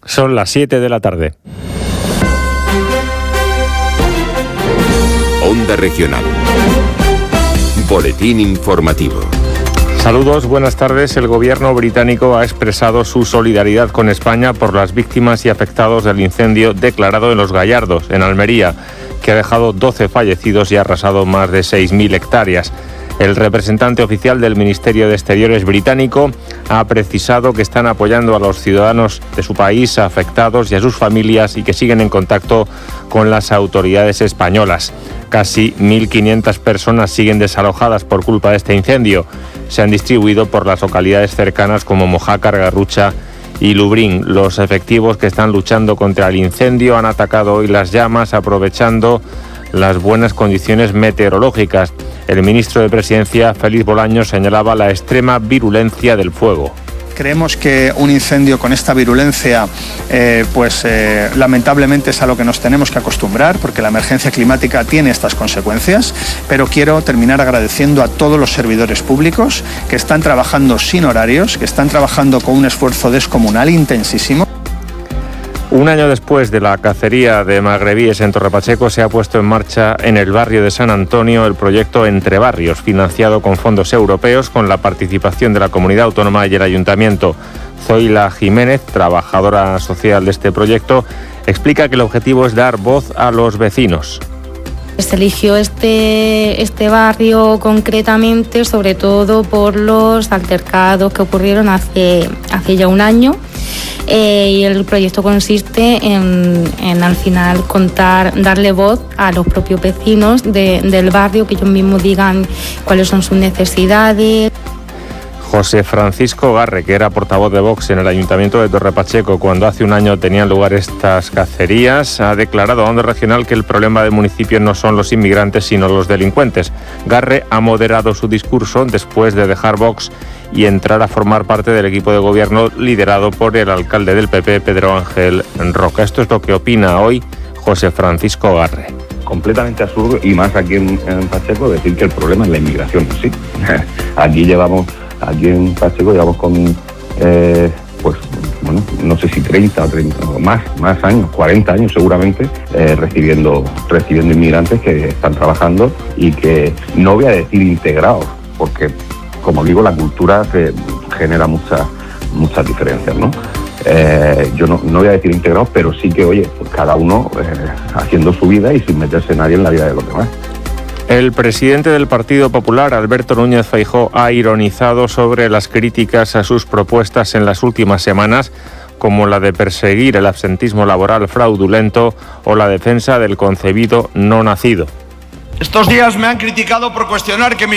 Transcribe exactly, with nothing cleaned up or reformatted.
Son las siete de la tarde. Onda Regional. Boletín informativo. Saludos, buenas tardes. El gobierno británico ha expresado su solidaridad con España por las víctimas y afectados del incendio declarado en Los Gallardos, en Almería, que ha dejado doce fallecidos y ha arrasado más de seis mil hectáreas. El representante oficial del Ministerio de Exteriores británico ha precisado que están apoyando a los ciudadanos de su país afectados y a sus familias y que siguen en contacto con las autoridades españolas. Casi mil quinientas personas siguen desalojadas por culpa de este incendio. Se han distribuido por las localidades cercanas como Mojácar, Garrucha y Lubrín. Los efectivos que están luchando contra el incendio han atacado hoy las llamas aprovechando las buenas condiciones meteorológicas. El ministro de Presidencia, Félix Bolaños, señalaba la extrema virulencia del fuego. Creemos que un incendio con esta virulencia, eh, pues eh, lamentablemente es a lo que nos tenemos que acostumbrar, porque la emergencia climática tiene estas consecuencias, pero quiero terminar agradeciendo a todos los servidores públicos que están trabajando sin horarios, que están trabajando con un esfuerzo descomunal intensísimo. Un año después de la cacería de magrebíes en Torre Pacheco, se ha puesto en marcha en el barrio de San Antonio el proyecto Entre Barrios, financiado con fondos europeos con la participación de la Comunidad Autónoma y el Ayuntamiento. Zoila Jiménez, trabajadora social de este proyecto, explica que el objetivo es dar voz a los vecinos. Se eligió este, este barrio concretamente, sobre todo por los altercados que ocurrieron hace, hace ya un año. Eh, y el proyecto consiste en, en al final contar, darle voz a los propios vecinos de, del barrio, que ellos mismos digan cuáles son sus necesidades. José Francisco Garre, que era portavoz de Vox en el Ayuntamiento de Torre Pacheco cuando hace un año tenían lugar estas cacerías, ha declarado a Onda Regional que el problema del municipio no son los inmigrantes sino los delincuentes. Garre ha moderado su discurso después de dejar Vox y entrar a formar parte del equipo de gobierno liderado por el alcalde del P P, Pedro Ángel Roca. Esto es lo que opina hoy José Francisco Garre. Completamente absurdo, y más aquí en, en Pacheco, decir que el problema es la inmigración. Sí, aquí llevamos, aquí en Pacheco llevamos con, eh, pues, bueno, no sé si treinta o treinta o más, más años, cuarenta años seguramente, eh, recibiendo, recibiendo inmigrantes que están trabajando y que no voy a decir integrados, porque, como digo, la cultura eh, genera muchas muchas diferencias, ¿no? Eh, yo no, no voy a decir integrados, pero sí que, oye, pues cada uno eh, haciendo su vida y sin meterse nadie en la vida de los demás. El presidente del Partido Popular, Alberto Núñez Feijóo, ha ironizado sobre las críticas a sus propuestas en las últimas semanas, como la de perseguir el absentismo laboral fraudulento o la defensa del concebido no nacido. Estos días me han criticado por cuestionar que mi